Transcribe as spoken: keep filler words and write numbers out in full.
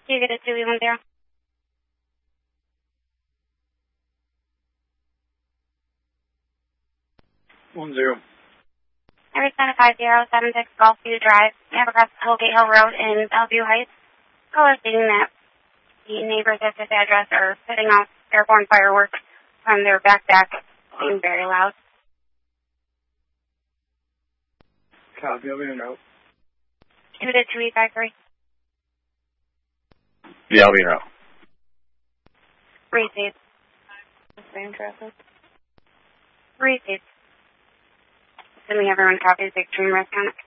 You get a two one zero. One zero. Arizona five zero seven six Gulfview Drive. You have across Hillgate Hill Road in Bellevue Heights. Caller stating that the neighbors at this address are setting off airborne fireworks from their backpack, being very loud. Copy, I'll be en route. two to two eight five three. Yeah, I'll be en route. Receive. Same traffic. Receive. Assuming everyone copies the extreme risk on it.